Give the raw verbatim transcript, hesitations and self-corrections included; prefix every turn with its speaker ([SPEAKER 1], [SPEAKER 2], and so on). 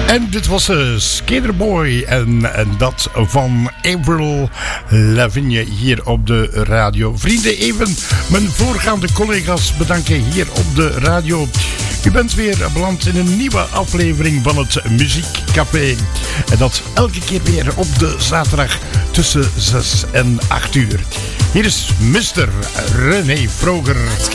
[SPEAKER 1] En dit was uh, Skaterboy en, en dat van Avril Lavigne hier op de radio. Vrienden, even mijn voorgaande collega's bedanken hier op de radio. U bent weer beland in een nieuwe aflevering van het Muziekcafé. En dat elke keer weer op de zaterdag tussen zes en acht uur. Hier is mister René Vroger.